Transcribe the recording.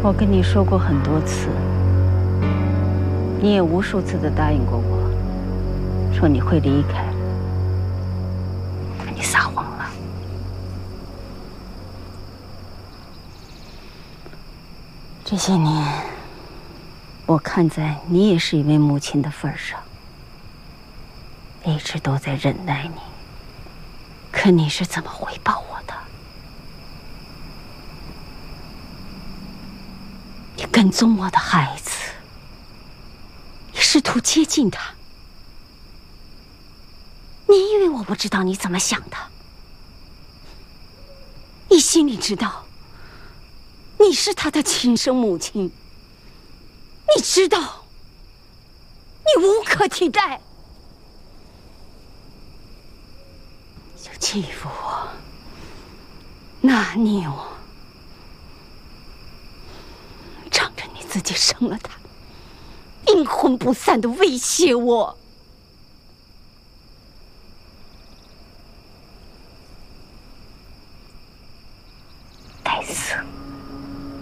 我跟你说过很多次，你也无数次的答应过我，说你会离开，可你撒谎了。这些年，我看在你也是一位母亲的份上，一直都在忍耐你。可你是怎么回报我的？你跟踪我的孩子，你试图接近他，你以为我不知道你怎么想的？你心里知道，你是他的亲生母亲，你知道，你无可替代。就欺负我，拿捏我，仗着你自己生了他，阴魂不散的威胁我。该死！